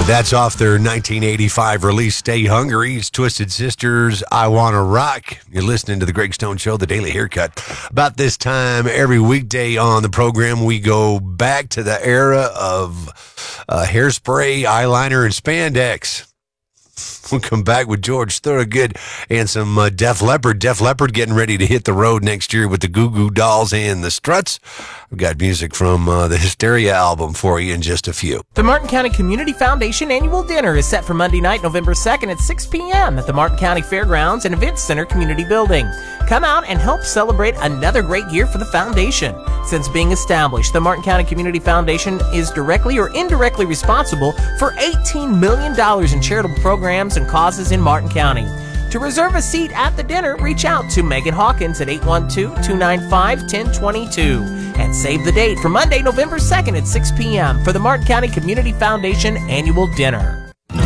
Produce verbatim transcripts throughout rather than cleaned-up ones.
That's off their nineteen eighty-five release, Stay Hungry. It's Twisted Sisters, I Wanna Rock. You're listening to The Greg Stone Show, The Daily Haircut. About this time every weekday on the program, we go back to the era of uh, hairspray, eyeliner, and spandex. We'll come back with George Thorogood and some uh, Def Leppard. Def Leppard getting ready to hit the road next year with the Goo Goo Dolls and the Struts. We've got music from uh, the Hysteria album for you in just a few. The Martin County Community Foundation Annual Dinner is set for Monday night, November second at six p.m. at the Martin County Fairgrounds and Events Center Community Building. Come out and help celebrate another great year for the foundation. Since being established, the Martin County Community Foundation is directly or indirectly responsible for eighteen million dollars in charitable programs and causes in Martin County. To reserve a seat at the dinner, reach out to Megan Hawkins at eight one two, two nine five, one zero two two and save the date for Monday, November second at six p.m. for the Martin County Community Foundation Annual Dinner.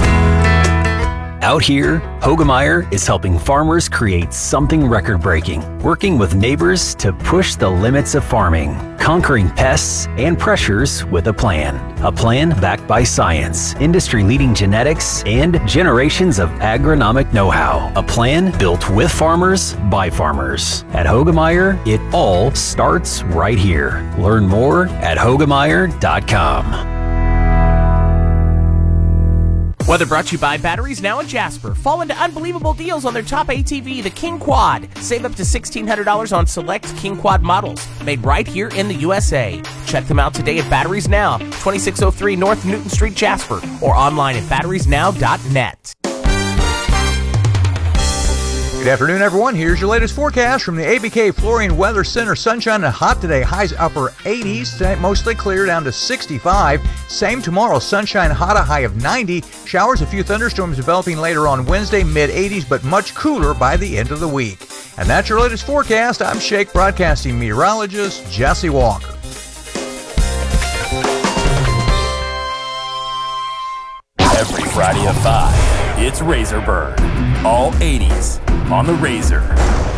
Out here, Hoegemeyer is helping farmers create something record-breaking, working with neighbors to push the limits of farming, conquering pests and pressures with a plan. A plan backed by science, industry-leading genetics, and generations of agronomic know-how. A plan built with farmers, by farmers. At Hoegemeyer, it all starts right here. Learn more at Hoegemeyer dot com. Weather brought to you by Batteries Now in Jasper. Fall into unbelievable deals on their top A T V, the King Quad. Save up to sixteen hundred dollars on select King Quad models, made right here in the U S A. Check them out today at Batteries Now, twenty-six oh three North Newton Street, Jasper, or online at batteries now dot net. Good afternoon, everyone. Here's your latest forecast from the A B K Flooring Weather Center. Sunshine and hot today. Highs upper eighties. Tonight mostly clear down to sixty-five. Same tomorrow. Sunshine hot, a high of ninety. Showers, a few thunderstorms developing later on Wednesday, mid eighties, but much cooler by the end of the week. And that's your latest forecast. I'm Shake Broadcasting meteorologist Jesse Walker. Every Friday at five, it's Razor Burn. All eighties on the Razor.